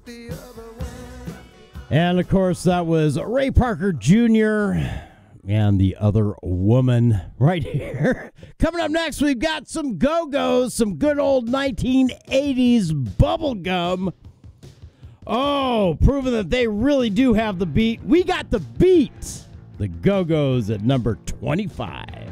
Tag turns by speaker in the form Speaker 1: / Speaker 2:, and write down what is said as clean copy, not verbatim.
Speaker 1: And, of course, that was Ray Parker Jr. and The Other Woman right here. Coming up next, we've got some Go-Go's, some good old 1980s bubblegum. Oh, proving that they really do have the beat. We got the beat. The Go-Go's at number 25.